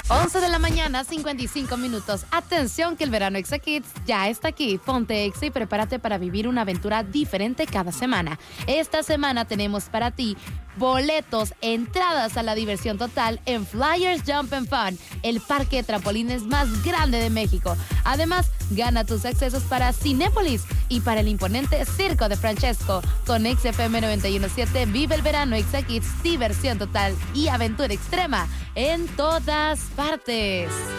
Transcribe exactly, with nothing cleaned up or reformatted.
once de la mañana, cincuenta y cinco minutos. Atención que el verano Exa Kids ya está aquí. Ponte Exa y prepárate para vivir una aventura diferente cada semana. Esta semana tenemos para ti boletos, entradas a la diversión total en Flyers Jump and Fun, el parque de trampolines más grande de México. Además, gana tus accesos para Cinépolis y para el imponente Circo de Francesco. Con Exa F M noventa y uno punto siete vive el verano Exa Kids, diversión total y aventura extrema en todas partes.